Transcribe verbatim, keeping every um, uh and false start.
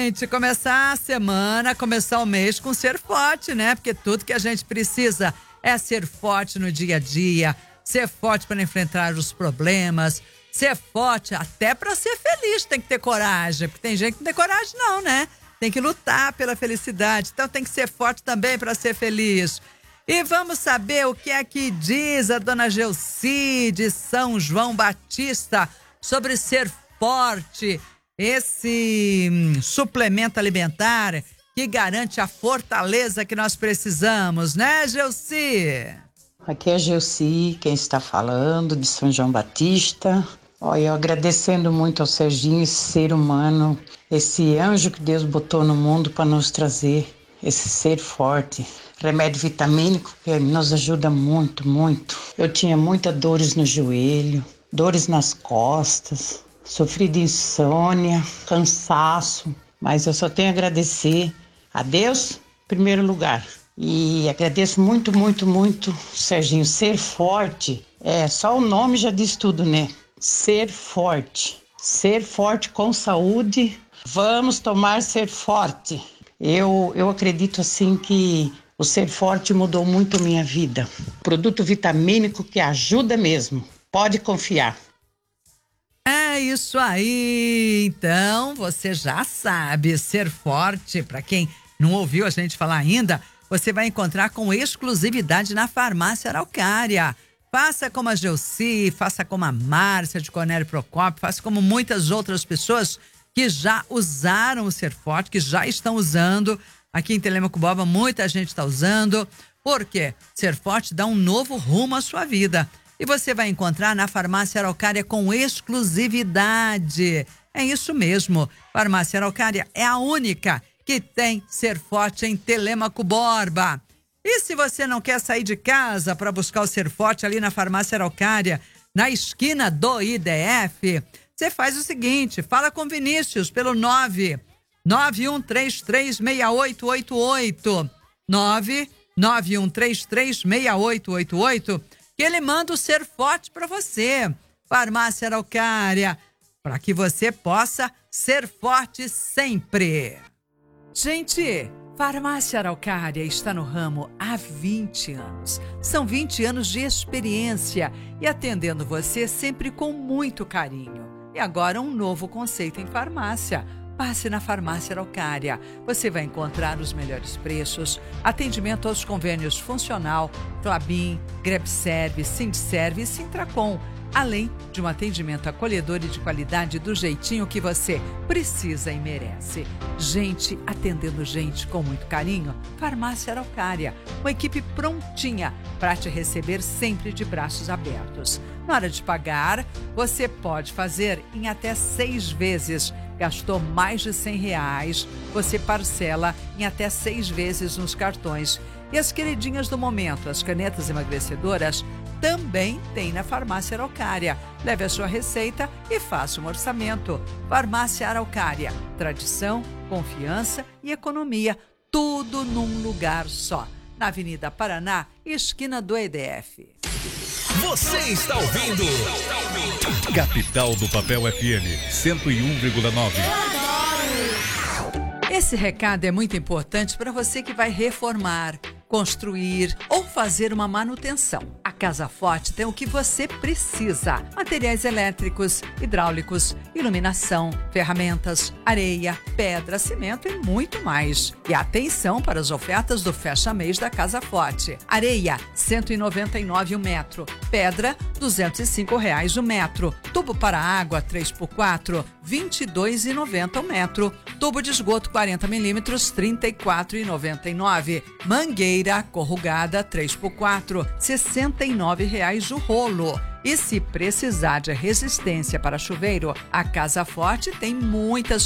gente, começar a semana, começar o mês com ser forte, né? Porque tudo que a gente precisa é ser forte no dia a dia, ser forte para enfrentar os problemas, ser forte até para ser feliz, tem que ter coragem, porque tem gente que não tem coragem não, né? Tem que lutar pela felicidade, então tem que ser forte também para ser feliz. E vamos saber o que é que diz a dona Gelsi de São João Batista sobre ser forte, esse hum, suplemento alimentar que garante a fortaleza que nós precisamos, né, Gelsi? Aqui é a Gelsi, quem está falando, de São João Batista. Olha, eu agradecendo muito ao Serginho, esse ser humano, esse anjo que Deus botou no mundo para nos trazer esse ser forte. Remédio vitamínico que nos ajuda muito, muito. Eu tinha muitas dores no joelho, dores nas costas, sofri de insônia, cansaço, mas eu só tenho a agradecer a Deus em primeiro lugar. E agradeço muito, muito, muito, Serginho. Ser forte, é só o nome já diz tudo, né? Ser forte. Ser forte com saúde. Vamos tomar ser forte. Eu, eu acredito assim que o ser forte mudou muito a minha vida. Produto vitamínico que ajuda mesmo. Pode confiar. É isso aí. Então, você já sabe, ser forte, para quem não ouviu a gente falar ainda, você vai encontrar com exclusividade na Farmácia Araucária. Faça como a Gelsi, faça como a Márcia de Cornélio Procópio, faça como muitas outras pessoas que já usaram o Ser Forte, que já estão usando. Aqui em Telêmaco Borba, muita gente está usando. Por quê? Ser Forte dá um novo rumo à sua vida. E você vai encontrar na Farmácia Araucária com exclusividade. É isso mesmo. Farmácia Araucária é a única que tem Ser Forte em Telêmaco Borba. E se você não quer sair de casa para buscar o Ser Forte ali na Farmácia Araucária, na esquina do I D F, você faz o seguinte, fala com Vinícius pelo nove nove um três três seis oito oito oito, nove nove um três três seis oito oito oito, que ele manda o Ser Forte para você. Farmácia Araucária, para que você possa ser forte sempre. Gente, Farmácia Araucária está no ramo há vinte anos. São vinte anos de experiência e atendendo você sempre com muito carinho. E agora um novo conceito em farmácia. Passe na Farmácia Araucária. Você vai encontrar os melhores preços, atendimento aos convênios Funcional, Clabin, Grebserve, Sindserve e Sintracom, além de um atendimento acolhedor e de qualidade do jeitinho que você precisa e merece. Gente atendendo gente com muito carinho. Farmácia Araucária, uma equipe prontinha para te receber sempre de braços abertos. Na hora de pagar, você pode fazer em até seis vezes. Gastou mais de cem reais, você parcela em até seis vezes nos cartões. E as queridinhas do momento, as canetas emagrecedoras, também tem na Farmácia Araucária. Leve a sua receita e faça um orçamento. Farmácia Araucária, tradição, confiança e economia, tudo num lugar só. Na Avenida Paraná, esquina do E D F. Você está ouvindo Capital do Papel F M cento e um vírgula nove. Esse recado é muito importante para você que vai reformar, construir ou fazer uma manutenção. A Casa Forte tem o que você precisa: materiais elétricos, hidráulicos, iluminação, ferramentas, areia, pedra, cimento e muito mais. E atenção para as ofertas do fecha-mês da Casa Forte. Areia, cento e noventa e nove o metro. Pedra, duzentos e cinco reais o metro. Tubo para água três por quatro, vinte e dois reais e noventa o metro. Tubo de esgoto quarenta milímetros, trinta e quatro reais e noventa e nove. Mangueira corrugada três por quatro, sessenta e nove reais o rolo. E se precisar de resistência para chuveiro, a Casa Forte tem muitas